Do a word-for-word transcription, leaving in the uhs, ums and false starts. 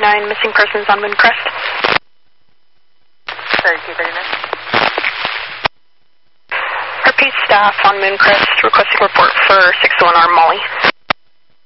thirty-nine, missing persons on Mooncrest. thirty-two thirty-nine. Repeat staff on Mooncrest requesting report for six oh one Arm Molly.